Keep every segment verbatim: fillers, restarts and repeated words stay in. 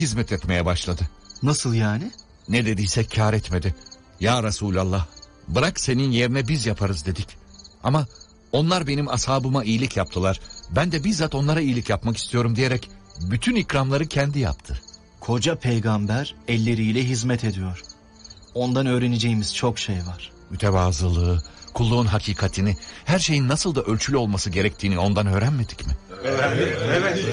hizmet etmeye başladı. Nasıl yani? Ne dediyse kâr etmedi. Ya Resulallah, bırak senin yerine biz yaparız dedik. Ama onlar benim ashabıma iyilik yaptılar. Ben de bizzat onlara iyilik yapmak istiyorum diyerek bütün ikramları kendi yaptı. Koca peygamber elleriyle hizmet ediyor. Ondan öğreneceğimiz çok şey var. Mütevazılığı, kulluğun hakikatini, her şeyin nasıl da ölçülü olması gerektiğini ondan öğrenmedik mi? Evet, evet.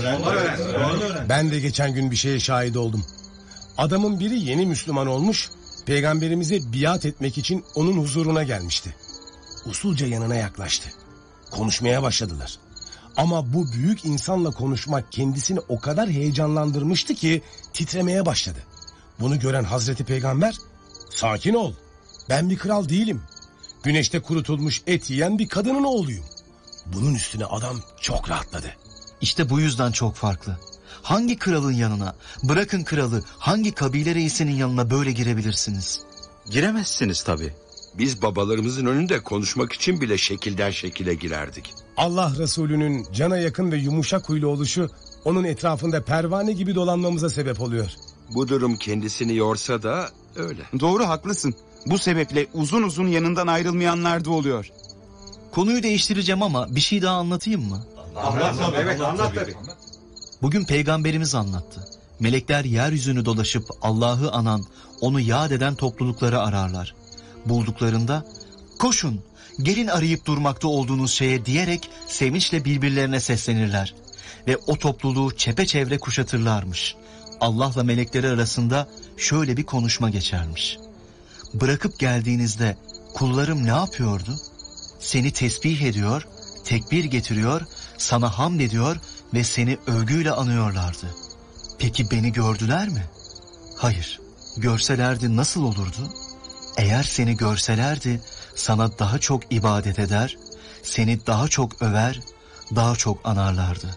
evet. Ben de geçen gün bir şeye şahit oldum. Adamın biri yeni Müslüman olmuş, peygamberimize biat etmek için onun huzuruna gelmişti. Usulca yanına yaklaştı. Konuşmaya başladılar. Ama bu büyük insanla konuşmak kendisini o kadar heyecanlandırmıştı ki titremeye başladı. Bunu gören Hazreti Peygamber, "Sakin ol, ben bir kral değilim. Güneşte kurutulmuş et yiyen bir kadının oğluyum." Bunun üstüne adam çok rahatladı. İşte bu yüzden çok farklı. Hangi kralın yanına, bırakın kralı, hangi kabile reisinin yanına böyle girebilirsiniz? Giremezsiniz tabii. Biz babalarımızın önünde konuşmak için bile şekilden şekile girerdik. Allah Resulü'nün cana yakın ve yumuşak huylu oluşu onun etrafında pervane gibi dolanmamıza sebep oluyor. Bu durum kendisini yorsa da öyle. Doğru, haklısın. Bu sebeple uzun uzun yanından ayrılmayanlar da oluyor. Konuyu değiştireceğim ama bir şey daha anlatayım mı? Anlat, evet anlat tabii. Bugün peygamberimiz anlattı. Melekler yeryüzünü dolaşıp Allah'ı anan, onu yad eden toplulukları ararlar. Bulduklarında koşun, gelin arayıp durmakta olduğunuz şeye diyerek sevinçle birbirlerine seslenirler. Ve o topluluğu çepeçevre kuşatırlarmış. Allah'la melekleri arasında şöyle bir konuşma geçermiş. Bırakıp geldiğinizde kullarım ne yapıyordu? Seni tesbih ediyor, tekbir getiriyor, sana hamd ediyor ve seni övgüyle anıyorlardı. Peki beni gördüler mi? Hayır. Görselerdi nasıl olurdu? Eğer seni görselerdi sana daha çok ibadet eder, seni daha çok över, daha çok anarlardı.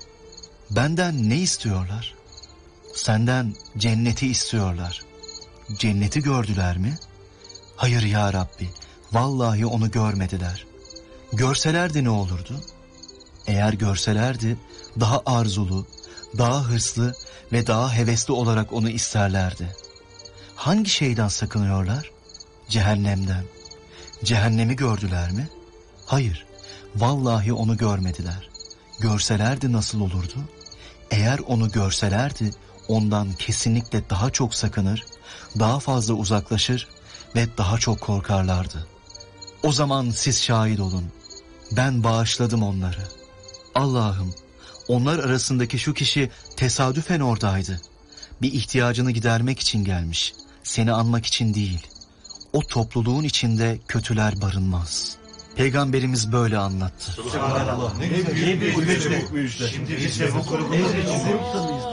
Benden ne istiyorlar? Senden cenneti istiyorlar. Cenneti gördüler mi? Hayır ya Rabbi, vallahi onu görmediler. Görselerdi ne olurdu? Eğer görselerdi daha arzulu, daha hırslı ve daha hevesli olarak onu isterlerdi. Hangi şeyden sakınıyorlar? Cehennemden. Cehennemi gördüler mi? Hayır, vallahi onu görmediler. Görselerdi nasıl olurdu? Eğer onu görselerdi ondan kesinlikle daha çok sakınır, daha fazla uzaklaşır ve daha çok korkarlardı. O zaman siz şahit olun. Ben bağışladım onları. Allah'ım, onlar arasındaki şu kişi tesadüfen oradaydı. Bir ihtiyacını gidermek için gelmiş, seni anmak için değil. O topluluğun içinde kötüler barınmaz. Peygamberimiz böyle anlattı. Subhanallah. Ne büyük bir müjde. Şimdi biz de bu konuda